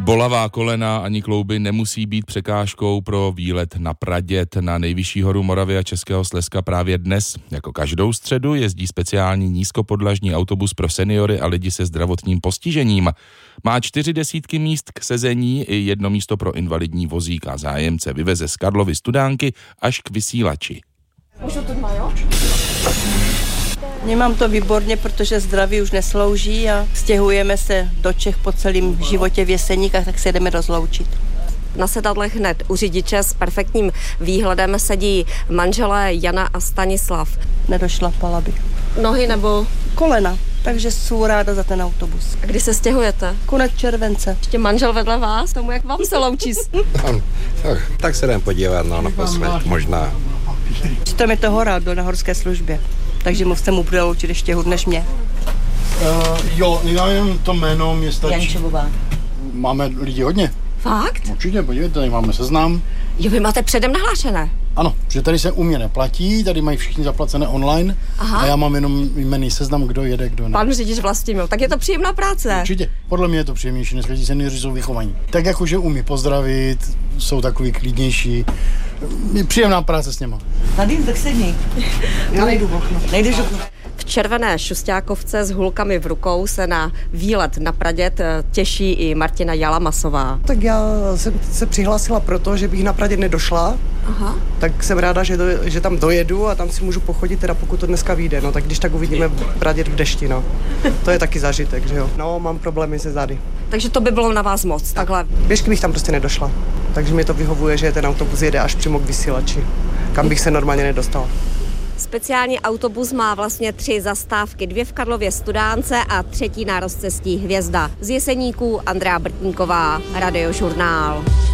Bolavá kolena ani klouby nemusí být překážkou pro výlet na Praděd. Na nejvyšší horu Moravy a Českého Slezska právě dnes, jako každou středu, jezdí speciální nízkopodlažní autobus pro seniory a lidi se zdravotním postižením. Má 40 míst k sezení i 1 místo pro invalidní vozík a zájemce vyveze z Karlovy Studánky až k Vysílači. Můžu to má, jo? Nemám to výborně, protože zdraví už neslouží a stěhujeme se do Čech po celém životě v Jeseníkách, tak se jdeme rozloučit. Na sedadle hned u řidiče s perfektním výhledem sedí manželé Jana a Stanislav. Nedošlapala bych. Nohy nebo Kolena, takže jsou ráda za ten autobus. a kdy se stěhujete? Konec července. Ještě manžel vedle vás, tomu jak vám se loučí. Tak se jdem podívat, naposled, možná. Přitom je to hora, byl na horské službě, takže se mu bude loučit ještě hůř než mě. Jo, jenom to jméno mě stačí. Jančovová. Máme lidi hodně. Fakt? Určitě, podívejte, tady máme seznam. Jo, vy máte předem nahlášené. Ano, že tady se u mě neplatí, tady mají všichni zaplacené online. Aha. A já mám jenom jmenný seznam, kdo jede, kdo ne. Pan řidič Vlastimil, tak je to příjemná práce. Určitě, podle mě je to příjemnější, dneska ti seniori jsou vychovaní. Tak jakože umí pozdravit, jsou takový klidnější. Příjemná práce s něma. Tady tak sedni. Já nejdu v okno. Nejdeš v okno. V červené šustákovce s hulkami v rukou se na výlet na Praděd těší i Martina Jalamasová. Tak já jsem se přihlásila proto, že bych na Praděd nedošla. Aha. Tak jsem ráda, že tam dojedu a tam si můžu pochodit, teda pokud to dneska vyjde. No tak když tak uvidíme Praděd v dešti, no. To je taky zážitek, že jo. No, mám problémy se zády. Takže to by bylo na vás moc, takhle. Pěšky bych tam prostě nedošla. Takže mi to vyhovuje, že ten autobus jede až přímo k Vysílači, kam bych se normálně nedostala. Speciální autobus má vlastně 3 zastávky, 2 v Karlově Studánce a 3. na rozcestí Hvězda. Z Jeseníků Andrea Brtníková, Radiožurnál.